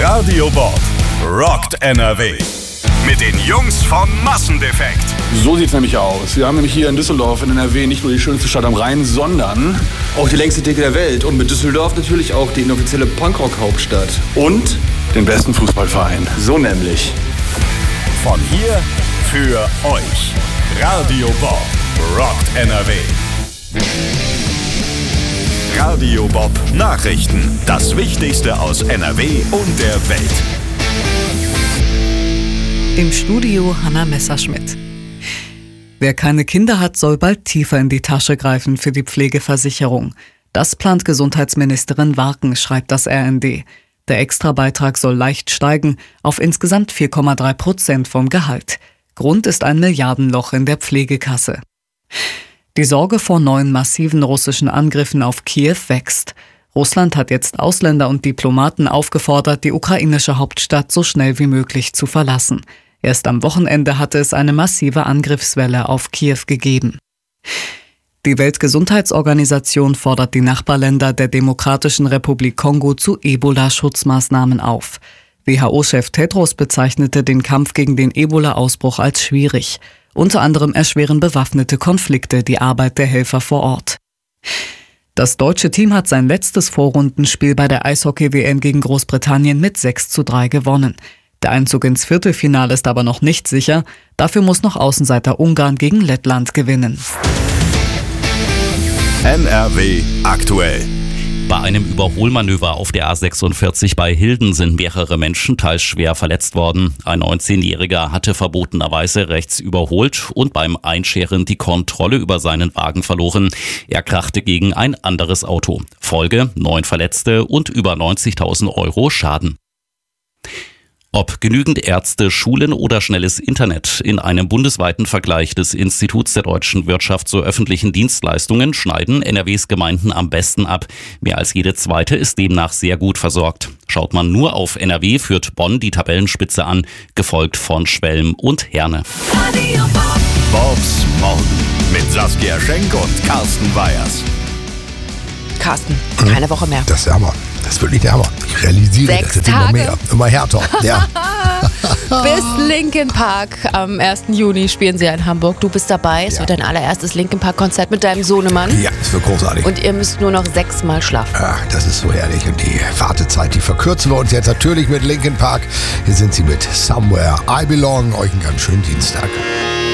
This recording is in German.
Radio Bob rockt NRW. Mit den Jungs von Massendefekt. So sieht's nämlich aus. Wir haben nämlich hier in Düsseldorf in NRW nicht nur die schönste Stadt am Rhein, sondern auch die längste Theke der Welt. Und mit Düsseldorf natürlich auch die inoffizielle Punkrock-Hauptstadt. Und den besten Fußballverein. So nämlich. Von hier für euch. Radio Bob rockt NRW. Radio Bob Nachrichten. Das Wichtigste aus NRW und der Welt. Im Studio Hanna Messerschmidt. Wer keine Kinder hat, soll bald tiefer in die Tasche greifen für die Pflegeversicherung. Das plant Gesundheitsministerin Warken, schreibt das RND. Der Extrabeitrag soll leicht steigen auf insgesamt 4,3% vom Gehalt. Grund ist ein Milliardenloch in der Pflegekasse. Die Sorge vor neuen massiven russischen Angriffen auf Kiew wächst. Russland hat jetzt Ausländer und Diplomaten aufgefordert, die ukrainische Hauptstadt so schnell wie möglich zu verlassen. Erst am Wochenende hatte es eine massive Angriffswelle auf Kiew gegeben. Die Weltgesundheitsorganisation fordert die Nachbarländer der Demokratischen Republik Kongo zu Ebola-Schutzmaßnahmen auf. WHO-Chef Tedros bezeichnete den Kampf gegen den Ebola-Ausbruch als schwierig. Unter anderem erschweren bewaffnete Konflikte die Arbeit der Helfer vor Ort. Das deutsche Team hat sein letztes Vorrundenspiel bei der Eishockey-WM gegen Großbritannien mit 6:3 gewonnen. Der Einzug ins Viertelfinale ist aber noch nicht sicher. Dafür muss noch Außenseiter Ungarn gegen Lettland gewinnen. NRW aktuell. Bei einem Überholmanöver auf der A46 bei Hilden sind mehrere Menschen teils schwer verletzt worden. Ein 19-Jähriger hatte verbotenerweise rechts überholt und beim Einscheren die Kontrolle über seinen Wagen verloren. Er krachte gegen ein anderes Auto. Folge: 9 Verletzte und über 90.000 Euro Schaden. Ob genügend Ärzte, Schulen oder schnelles Internet. In einem bundesweiten Vergleich des Instituts der deutschen Wirtschaft zu öffentlichen Dienstleistungen schneiden NRWs Gemeinden am besten ab. Mehr als jede zweite ist demnach sehr gut versorgt. Schaut man nur auf NRW, führt Bonn die Tabellenspitze an, gefolgt von Schwelm und Herne. Bobs Morgen mit Saskia Schenk und Carsten Weyers. Carsten, keine Woche mehr. Das ist der Hammer. Das ist wirklich der Hammer. Ich realisiere, 6 das wird Tage. immer mehr, immer härter. Ja. Bis Linkin Park. Am 1. Juni spielen sie in Hamburg. Du bist dabei. Es wird dein allererstes Linkin Park-Konzert mit deinem Sohnemann. Ja, das wird großartig. Und ihr müsst nur noch 6-mal schlafen. Ja, das ist so herrlich. Und die Wartezeit, die verkürzen wir uns jetzt natürlich mit Linkin Park. Hier sind sie mit Somewhere I Belong. Euch einen ganz schönen Dienstag.